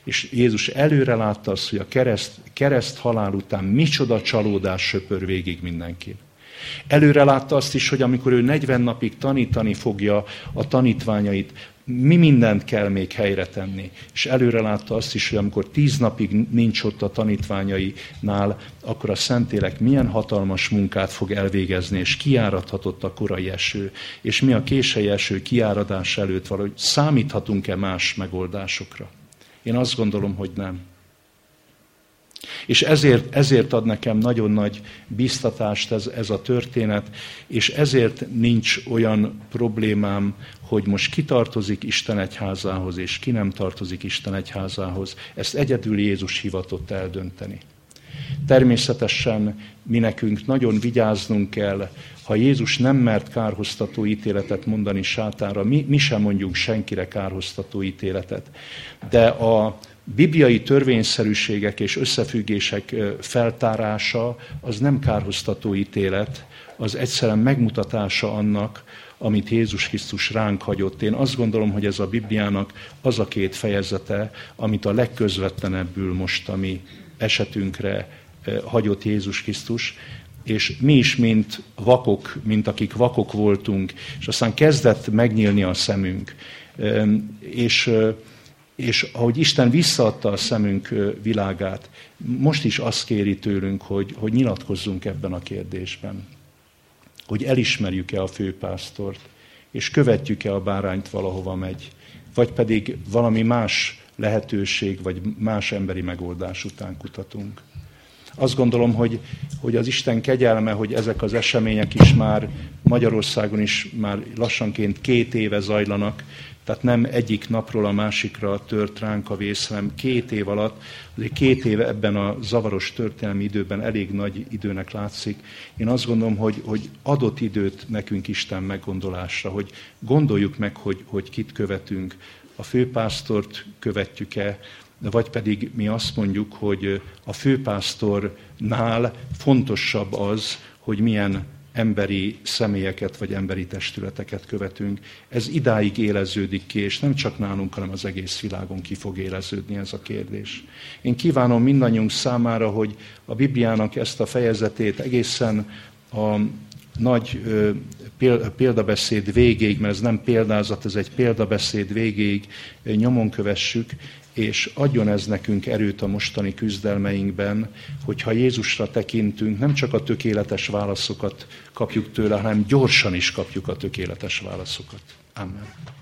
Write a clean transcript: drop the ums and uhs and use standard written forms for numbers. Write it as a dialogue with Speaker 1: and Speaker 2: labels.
Speaker 1: És Jézus előre látta azt, hogy a kereszt halál után micsoda csalódás söpör végig mindenkin. Előre látta azt is, hogy amikor ő 40 napig tanítani fogja a tanítványait, mi mindent kell még helyre tenni. És előre látta azt is, hogy amikor 10 napig nincs ott a tanítványainál, akkor a Szentlélek milyen hatalmas munkát fog elvégezni, és kiáradhatott a korai eső, és mi a késői eső kiáradás előtt valahogy számíthatunk-e más megoldásokra? Én azt gondolom, hogy nem. És ezért ad nekem nagyon nagy biztatást ez a történet, és ezért nincs olyan problémám, hogy most ki tartozik Isten egyházához, és ki nem tartozik Isten egyházához. Ezt egyedül Jézus hivatott eldönteni. Természetesen mi nekünk nagyon vigyáznunk kell, ha Jézus nem mert kárhoztató ítéletet mondani sátánra, mi sem mondjunk senkire kárhoztató ítéletet. De a bibliai törvényszerűségek és összefüggések feltárása az nem kárhoztató ítélet, az egyszerűen megmutatása annak, amit Jézus Krisztus ránk hagyott. Én azt gondolom, hogy ez a Bibliának az a 2 fejezete, amit a legközvetlenebbül most a mi esetünkre hagyott Jézus Krisztus, és mi is, mint vakok, mint akik vakok voltunk, és aztán kezdett megnyílni a szemünk. És ahogy Isten visszaadta a szemünk világát, most is azt kéri tőlünk, hogy nyilatkozzunk ebben a kérdésben. Hogy elismerjük-e a főpásztort, és követjük-e a bárányt valahova megy, vagy pedig valami más lehetőség, vagy más emberi megoldás után kutatunk. Azt gondolom, hogy az Isten kegyelme, hogy ezek az események is már Magyarországon is már lassanként 2 éve zajlanak, tehát nem egyik napról a másikra tört ránk a vész, hanem 2 év alatt, azért 2 év ebben a zavaros történelmi időben elég nagy időnek látszik. Én azt gondolom, hogy adott időt nekünk Isten meggondolásra, hogy gondoljuk meg, hogy kit követünk, a főpásztort követjük-e, vagy pedig mi azt mondjuk, hogy a főpásztornál fontosabb az, hogy milyen emberi személyeket vagy emberi testületeket követünk. Ez idáig éleződik ki, és nem csak nálunk, hanem az egész világon ki fog éleződni ez a kérdés. Én kívánom mindannyiunk számára, hogy a Bibliának ezt a fejezetét egészen a nagy példabeszéd végéig, mert ez nem példázat, ez egy példabeszéd végéig nyomon kövessük, és adjon ez nekünk erőt a mostani küzdelmeinkben, hogyha Jézusra tekintünk, nem csak a tökéletes válaszokat kapjuk tőle, hanem gyorsan is kapjuk a tökéletes válaszokat. Amen.